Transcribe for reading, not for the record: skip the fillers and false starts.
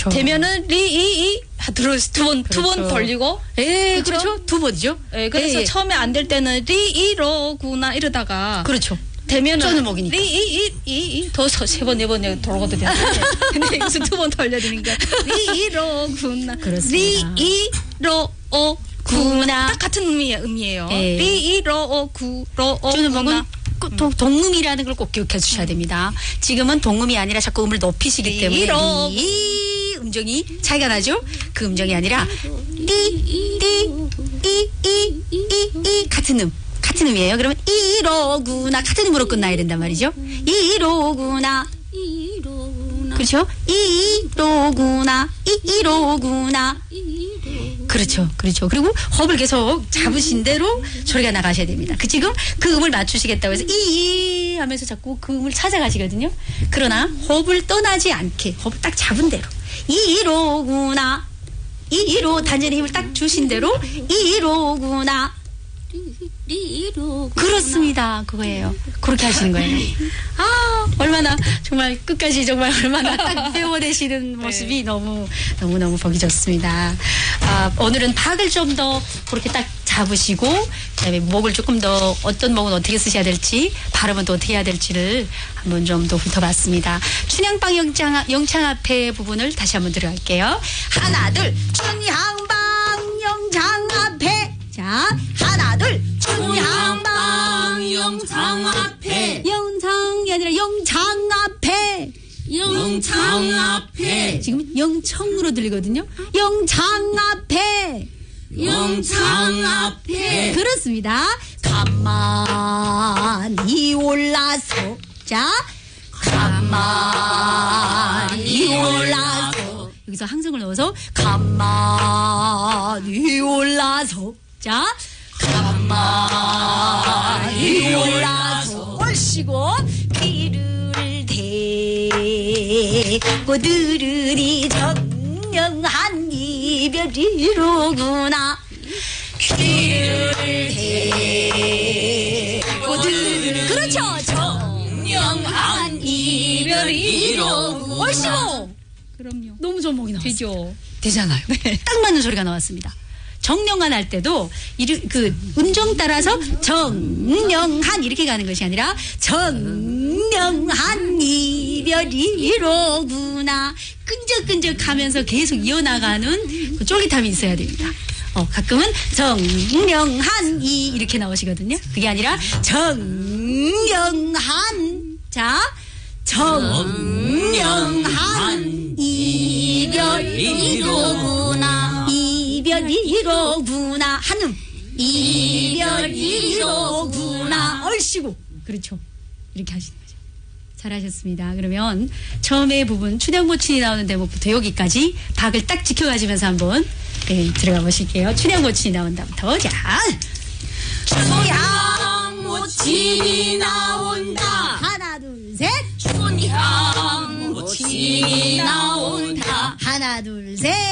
그렇죠. 되면은 리 두 번 돌리고. 예, 그렇죠? 그렇죠. 두 번이죠. 예, 그래서 예. 처음에 안 될 때는 리로구나 이러다가. 그렇죠. 되면은 쪼는 목이니까. 더서 세 번, 네 번 돌아가도 되는데. 근데 이것은 두 번 돌려야 되니까. 리로구나. 그렇습니다. 리로구나. 딱 같은 의미예요. 예. 리로구로구나. 쪼는 목은 동음이라는 걸 꼭 기억해 주셔야 됩니다. 지금은 동음이 아니라 자꾸 음을 높이시기 때문에 이 음정이 차이가 나죠? 그 음정이 아니라 이 같은 음이에요. 그러면 이로구나 같은 음으로 끝나야 된단 말이죠. 이로구나. 그렇죠? 이로구나. 이로구나. 그렇죠. 그리고 호흡을 계속 잡으신 대로 소리가 나가셔야 됩니다. 지금 그 음을 맞추시겠다고 해서 이 하면서 자꾸 그 음을 찾아가시거든요. 그러나 호흡을 떠나지 않게 호흡을 딱 잡은 대로 이로구나. 이로 단전에 힘을 딱 주신 대로 이로구나. 그렇습니다. 그거예요. 그렇게 하시는 거예요. 아, 얼마나 정말 끝까지 정말 얼마나 딱 배워내시는 모습이 너무 보기 좋습니다. 아, 오늘은 박을 좀 더 그렇게 딱 잡으시고 그다음에 목을 조금 더 어떤 목은 어떻게 쓰셔야 될지 발음은 또 어떻게 해야 될지를 한번 좀 더 훑어봤습니다. 춘향방 영창 앞에 부분을 다시 한번 들어갈게요. 하나 둘 춘향방 영창 앞에 자 하나 둘 춘향방 영창 앞에 영창이 아니라 영창 앞에 영창 앞에 지금 영청으로 들리거든요. 영창 앞에 영창 앞에 그렇습니다. 가만히 올라서 자 가만히 올라서 여기서 항성을 넣어서 가만히 올라서 자 가만히 올라서 올시고 귀를 대고 들으니 정령한 이별이로구나. 귀를 대고 들으니 그렇죠. 정령한 이별이로구나. 올시고 그럼요. 너무 좋은 목이 나왔어요. 되죠. 되잖아요. 네. 딱 맞는 소리가 나왔습니다. 정령한 할 때도 그 음정 따라서 정령한 이렇게 가는 것이 아니라 정령한 이별이로구나. 끈적끈적하면서 계속 이어나가는 그 쫄깃함이 있어야 됩니다. 가끔은 정령한 이렇게 나오시거든요. 그게 아니라 정령한 자 정령한 이별이로구나. 이별이로구나. 한음 이별이로구나. 얼씨구 그렇죠. 이렇게 하시는 거죠. 잘하셨습니다. 그러면 처음에 부분 춘향모친이 나오는 대목부터 여기까지 박을 딱 지켜가시면서 한번 들어가 보실게요. 춘향모친이 나온 다음부터 자 춘향모친이 나온다. 하나 둘 셋 춘향모친이 나온다. 하나 둘 셋